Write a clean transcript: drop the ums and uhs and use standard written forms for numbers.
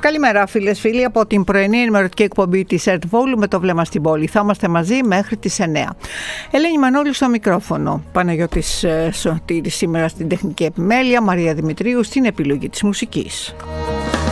Καλημέρα φίλες, φίλοι, από την πρωινή ενημερωτική εκπομπή της Ερτβόλου με το βλέμμα στην πόλη. Θα είμαστε μαζί μέχρι τις 9. Ελένη Μανώλη στο μικρόφωνο, Παναγιώτης Σωτήρης σήμερα στην τεχνική επιμέλεια, Μαρία Δημητρίου στην επιλογή της μουσικής.